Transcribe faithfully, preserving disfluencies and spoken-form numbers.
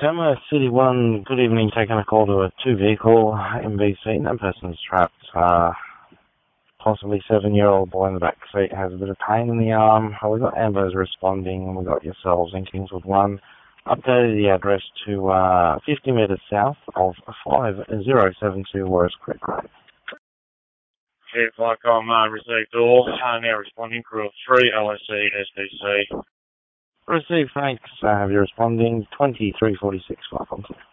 Tama City one, good evening, taking a call to a two-vehicle M B C. No person's trapped. Uh, possibly seven-year-old boy in the back seat has a bit of pain in the arm. Uh, we've got Ambos responding, and we've got yourselves in Kingswood one. Updated the address to uh, fifty metres south of five zero seven two Warriors Creek Road. Yeah, Flycom uh, received all. Uh, now responding, crew of three, O S C, S D C. Received, thanks. Uh, have you responding, twenty-three forty-six, Flycom.